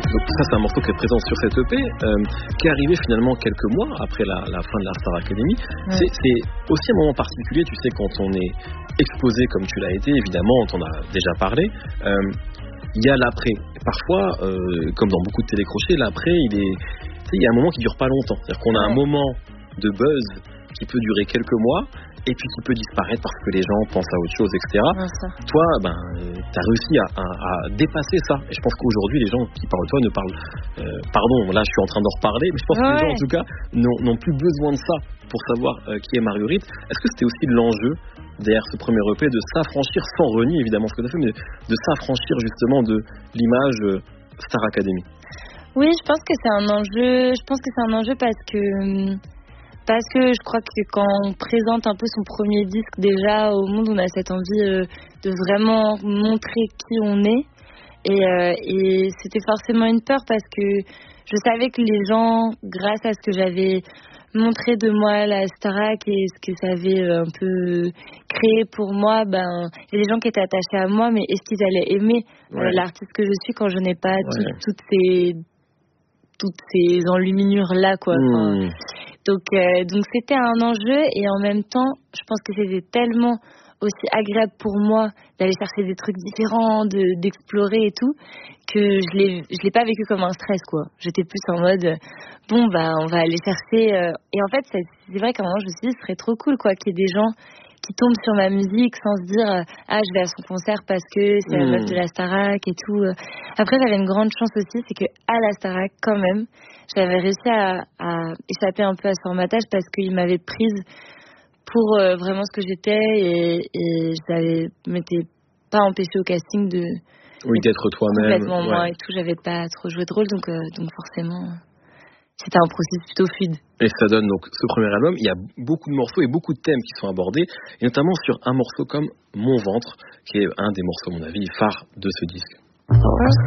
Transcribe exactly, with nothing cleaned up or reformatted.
Donc ça, c'est un morceau qui est présent sur cette E P, euh, qui est arrivé finalement quelques mois après la, la fin de la Star Academy. Ouais. C'est, c'est aussi un moment particulier, tu sais, quand on est exposé comme tu l'as été, évidemment, on t'en a déjà parlé. Euh, il y a l'après. Parfois, euh, comme dans beaucoup de télécrochets, l'après, il est, tu sais, il y a un moment qui dure pas longtemps. C'est-à-dire qu'on a ouais. un moment de buzz qui peut durer quelques mois, et puis qui peut disparaître parce que les gens pensent à autre chose, et cetera. Ouais, toi, ben, tu as réussi à, à, à dépasser ça. Et je pense qu'aujourd'hui, les gens qui parlent de toi ne parlent... Euh, pardon, là, je suis en train d'en reparler, mais je pense ouais. que les gens, en tout cas, n'ont, n'ont plus besoin de ça pour savoir euh, qui est Marguerite. Est-ce que c'était aussi l'enjeu derrière ce premier E P de s'affranchir, sans renier évidemment ce que tu as fait, mais de s'affranchir justement de l'image euh, Star Academy? Oui, je pense que c'est un enjeu. Je pense que c'est un enjeu parce que... Parce que je crois que quand on présente un peu son premier disque déjà au monde, on a cette envie euh, de vraiment montrer qui on est. Et, euh, et c'était forcément une peur parce que je savais que les gens, grâce à ce que j'avais montré de moi, la Starac et ce que ça avait un peu créé pour moi, ben, il y a des gens qui étaient attachés à moi, mais est-ce qu'ils allaient aimer ouais. euh, l'artiste que je suis quand je n'ai pas ouais. tout, toutes ces... toutes ces enluminures-là, quoi. Enfin, mmh. Donc, euh, donc c'était un enjeu et en même temps, je pense que c'était tellement aussi agréable pour moi d'aller chercher des trucs différents, de, d'explorer et tout, que je l'ai, je l'ai pas vécu comme un stress, quoi. J'étais plus en mode, bon, bah, on va aller chercher. Euh... Et en fait, c'est, c'est vrai qu'à un moment, je me suis dit, ce serait trop cool, quoi, qu'il y ait des gens qui tombent sur ma musique sans se dire ah je vais à son concert parce que c'est mmh. la meuf de la Starac et tout. Après j'avais une grande chance aussi, c'est que à la Starac quand même j'avais réussi à, à échapper un peu à ce formatage parce qu'il m'avait prise pour euh, vraiment ce que j'étais et, et je m'étais pas empêchée au casting de oui d'être toi-même complètement ouais. moi et tout. J'avais pas trop joué de rôle donc euh, donc forcément c'était un processus plutôt fluide. Et ça donne donc ce premier album. Il y a beaucoup de morceaux et beaucoup de thèmes qui sont abordés, et notamment sur un morceau comme Mon ventre, qui est un des morceaux, à mon avis, phares de ce disque.